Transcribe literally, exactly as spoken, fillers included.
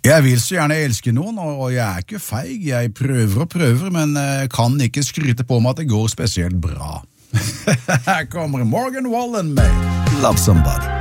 Jeg vil så gjerne elske noen, og jeg er ikke feig. Jeg prøver og prøver, men kan ikke skryte på meg at det går spesielt bra. Her kommer Morgan Wallen med Love Somebody.